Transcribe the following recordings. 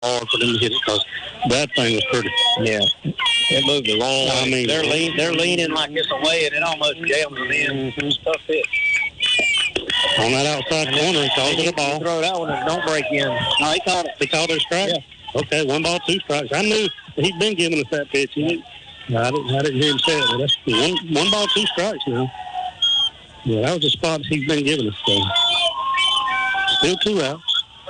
hard for them to hit it because that thing was pretty. Yeah. It moved the wrong way. I mean, they're leaning like it's away, and it almost jams them in. It's a tough hit. On that outside corner, he called it a ball. Throw that one and don't break in. No, he called it. He called it a strike? Yeah. Okay, 1 ball, 2 strikes. I knew he'd been giving us that pitch. I didn't hear him say it, but that's 1 ball, 2 strikes now. Yeah, that was the spot he's been giving us. So. Still 2 outs.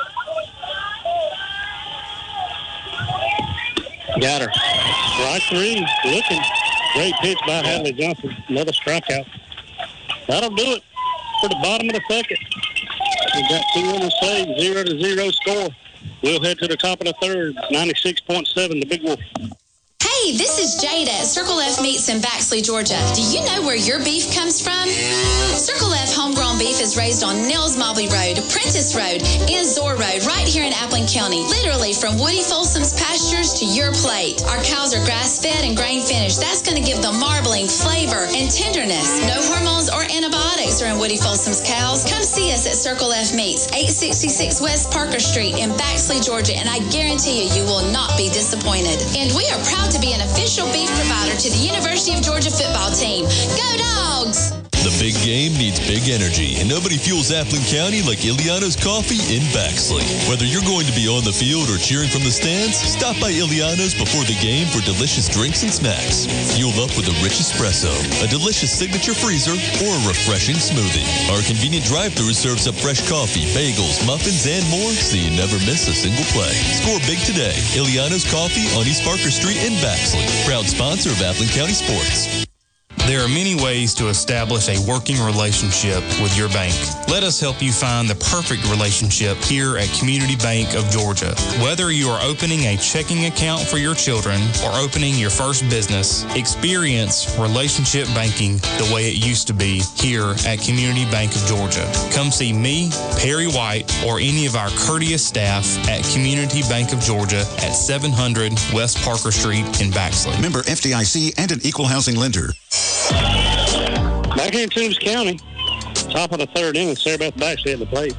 Got her. Strike 3. Looking. Great pitch by Hadley Johnson. Another strikeout. That'll do it for the bottom of the second. We've got 2 runners saved, 0-0 score. We'll head to the top of the third. 96.7, the Big Wolf. Hey, this is Jada at Circle F Meats in Baxley, Georgia. Do you know where your beef comes from? Circle F homegrown beef is raised on Nels Mobley Road, Prentice Road, and Zor Road right here in Appling County. Literally from Woody Folsom's pastures to your plate. Our cows are grass-fed and grain-finished. That's going to give them marbling, flavor, and tenderness. No hormones or antibiotics are in Woody Folsom's cows. Come see us at Circle F Meats, 866 West Parker Street in Baxley, Georgia, and I guarantee you will not be disappointed. And we are proud to be an official beef provider to the University of Georgia football team. Go Dogs! The big game needs big energy, and nobody fuels Appling County like Iliana's Coffee in Baxley. Whether you're going to be on the field or cheering from the stands, stop by Iliana's before the game for delicious drinks and snacks. Fuel up with a rich espresso, a delicious signature freezer, or a refreshing smoothie. Our convenient drive-thru serves up fresh coffee, bagels, muffins, and more, so you never miss a single play. Score big today. Iliana's Coffee on East Parker Street in Baxley. Proud sponsor of Appling County Sports. There are many ways to establish a working relationship with your bank. Let us help you find the perfect relationship here at Community Bank of Georgia. Whether you are opening a checking account for your children or opening your first business, experience relationship banking the way it used to be here at Community Bank of Georgia. Come see me, Perry White, or any of our courteous staff at Community Bank of Georgia at 700 West Parker Street in Baxley. Member FDIC and an equal housing lender. Back here in Toombs County, top of the third inning, Sarah Beth Baxley at the plate.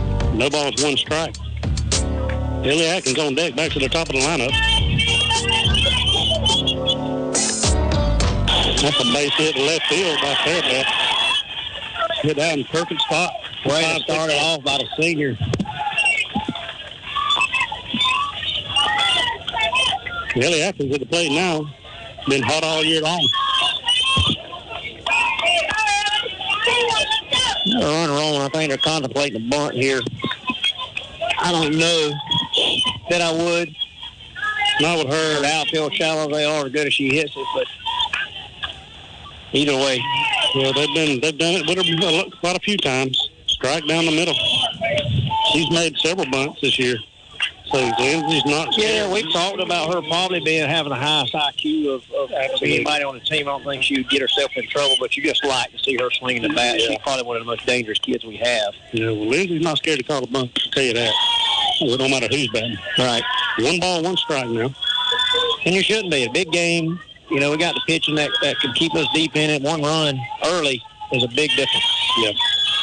No balls, 1 strike. Billy Atkins on deck, back to the top of the lineup. That's a base hit to left field by Sarah Beth. Hit that in perfect spot. Way to start it off by the senior. Billy Atkins at the plate now. Been hot all year long. They're running wrong. I think they're contemplating a bunt here. I don't know that I would. Not with her. The outfield shallow they are, as good as she hits it, but either way. Yeah, they've done it with her quite a few times. Strike down the middle. She's made several bunts this year. So Lindsay's not scared. Yeah, we've talked about her probably having the highest IQ of anybody on the team. I don't think she would get herself in trouble, but you just like to see her swinging the bat. Yeah. She's probably one of the most dangerous kids we have. Yeah, well, Lindsay's not scared to call a bunt, I'll tell you that. Well, it don't matter who's batting. Right. 1 ball, 1 strike now. And you shouldn't be. A big game, we got the pitching that could keep us deep in it. 1 run early is a big difference. Yeah.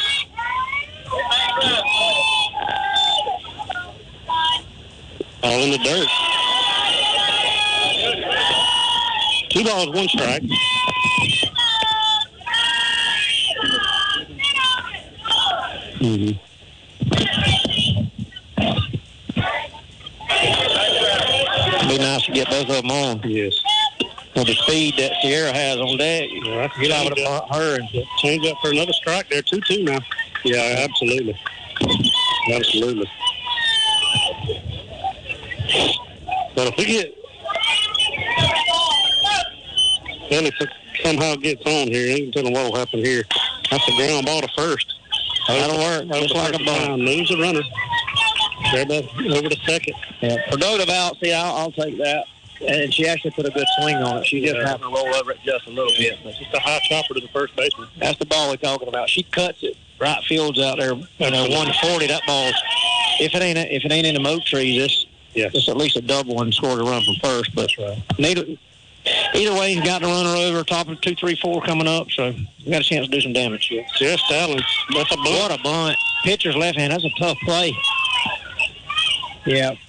All in the dirt. 2 balls, 1 strike. Mm-hmm. It'd be nice to get both of them on. Yes. With the speed that Sierra has on deck, get out of her and change up for another strike there. 2-2 now. Yeah, absolutely. Absolutely. But if we get Billy somehow gets on here, you can tell them what will happen here. That's a ground ball to first. That'll work. Looks like a bunt. Moves the runner. Over to second. Yeah, productive out. See, I'll take that. And she actually put a good swing on it. She just happened to roll over it just a little bit. But just a high chopper to the first baseman. That's the ball we're talking about. She cuts it. Right field's out there. 140. That ball's. If it ain't in the moat trees, it's at least a double and scored a run from first. But either way, he's got the runner over top of 2, 3, 4 coming up. So we got a chance to do some damage. Yeah. Jess Allen. That's a bunt. What a bunt. Pitcher's left hand. That's a tough play. Yeah.